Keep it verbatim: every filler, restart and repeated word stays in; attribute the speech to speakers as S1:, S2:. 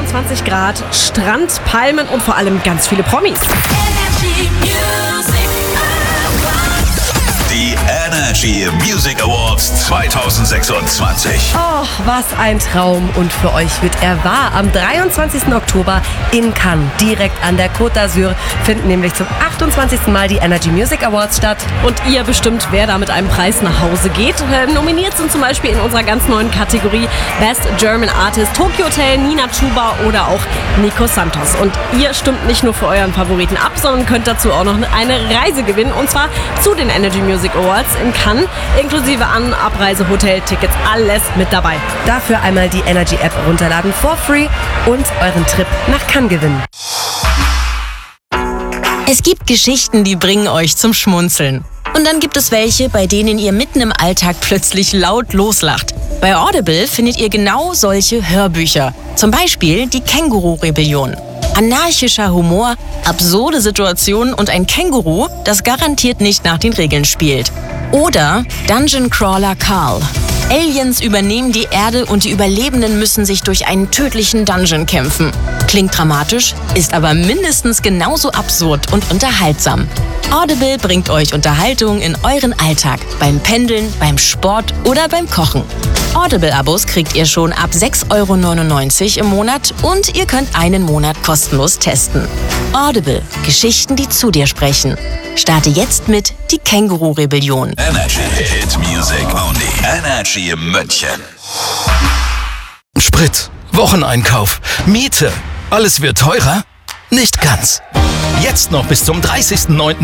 S1: dreiundzwanzig Grad, Strand, Palmen und vor allem ganz viele Promis.
S2: Die Energy Music Awards zweitausendsechsundzwanzig.
S1: Oh, was ein Traum. Und für euch wird er wahr. Am dreiundzwanzigsten Oktober in Cannes, direkt an der Côte d'Azur, finden nämlich zum achtundzwanzigsten Mal die Energy Music Awards statt. Und ihr bestimmt, wer da mit einem Preis nach Hause geht. Äh, nominiert sind zum Beispiel in unserer ganz neuen Kategorie Best German Artist Tokyo Hotel, Nina Chuba oder auch Nico Santos. Und ihr stimmt nicht nur für euren Favoriten ab, sondern könnt dazu auch noch eine Reise gewinnen. Und zwar zu den Energy Music Awards in Cannes, inklusive An-, Abreise, Hotel, Tickets, alles mit dabei. Dafür einmal die Energy App runterladen for free und euren Trip nach Cannes gewinnen.
S3: Es gibt Geschichten, die bringen euch zum Schmunzeln. Und dann gibt es welche, bei denen ihr mitten im Alltag plötzlich laut loslacht. Bei Audible findet ihr genau solche Hörbücher. Zum Beispiel die Känguru-Rebellion. Anarchischer Humor, absurde Situationen und ein Känguru, das garantiert nicht nach den Regeln spielt. Oder Dungeon Crawler Carl. Aliens übernehmen die Erde und die Überlebenden müssen sich durch einen tödlichen Dungeon kämpfen. Klingt dramatisch, ist aber mindestens genauso absurd und unterhaltsam. Audible bringt euch Unterhaltung in euren Alltag, beim Pendeln, beim Sport oder beim Kochen. Audible-Abos kriegt ihr schon ab sechs Euro neunundneunzig im Monat und ihr könnt einen Monat kostenlos testen. Audible. Geschichten, die zu dir sprechen. Starte jetzt mit die Känguru-Rebellion.
S2: Energy Hit Music Only. Energy München.
S4: Sprit, Wocheneinkauf, Miete. Alles wird teurer? Nicht ganz. Jetzt noch bis zum dreißigsten neunten